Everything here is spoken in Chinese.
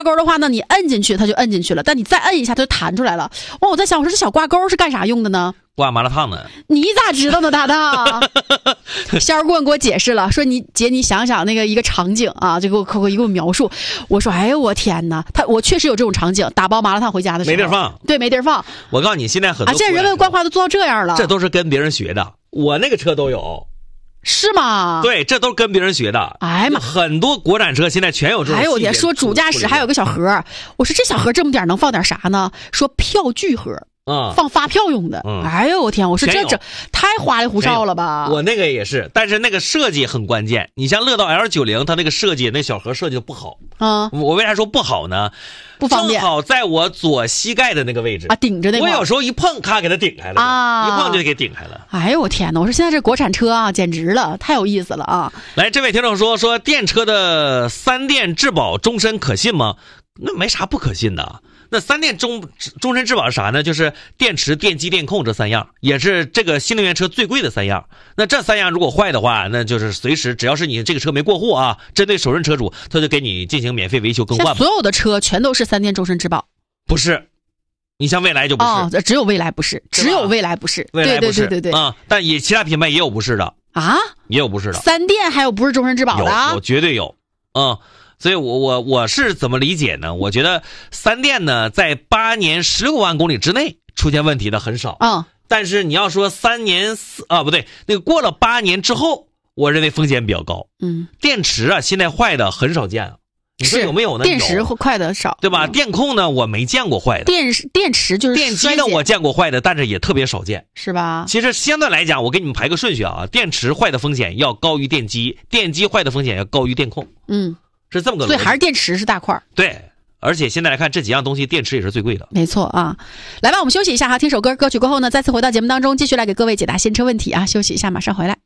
钩的话呢，你摁进去它就摁进去了，但你再摁一下它就弹出来了。哇，我在想，我说这小挂钩是干啥用的呢？ 挂麻辣烫的。 你咋知道呢，大大？仙儿棍给我解释了，说你姐，你想想那个一个场景啊，就给我描述。我说，哎呦我天哪，我确实有这种场景，打包麻辣烫回家的时候没地儿放， 对，没地儿放。 我告诉你，现在很多现在人文关怀都做到这样了， 这都是跟别人学的。我那个车都有。 是吗？ 对，这都是跟别人学的。 哎妈， 很多国产车现在全有这种。 哎呦我天，说主驾驶还有个小盒，我说这小盒这么点能放点啥呢？说票据盒。放发票用的。哎呦我天，我说这太花里胡哨了吧。 我那个也是，但是那个设计很关键。你像乐道 L90， 它那个设计，那小盒设计的不好。我为啥说不好呢？ 不方便。 正好在我左膝盖的那个位置顶着那个。 我有时候一碰，咔给它顶开了一碰就给顶开了。 哎呦我天哪，我说现在这国产车啊，简直了，太有意思了啊。 来，这位听众说电车的3电质保终身可信吗？那没啥不可信的。那3电终身质保是啥呢？就是电池、电机、电控这3样，也是这个新能源车最贵的3样。那这3样如果坏的话，那就是随时只要是你这个车没过户啊，针对首任车主，他就给你进行免费维修更换。 所有的车全都是3电终身质保？ 不是，你像蔚来就不是。 只有蔚来不是，只有蔚来不是。 蔚来不是， 对但也其他品牌也有不是的啊， 也有不是的。 3电还有不是终身质保的？ 有绝对有。所以我是怎么理解呢？我觉得3电呢，在8年16万公里之内出现问题的很少。但是你要说3年不对，那个过了8年之后，我认为风险比较高。电池啊，现在坏的很少见啊。你说有没有呢？ 电池坏的少， 对吧？电控呢，我没见过坏的。 电池就是电机呢，我见过坏的，但是也特别少见， 是吧？ 其实相对来讲，我给你们排个顺序啊，电池坏的风险要高于电机，电机坏的风险要高于电控。是这么个逻辑。 所以还是电池是大块。 对，而且现在来看这几样东西，电池也是最贵的。 没错啊。来吧，我们休息一下哈，听首歌，歌曲过后呢，再次回到节目当中，继续来给各位解答新车问题啊。休息一下，马上回来。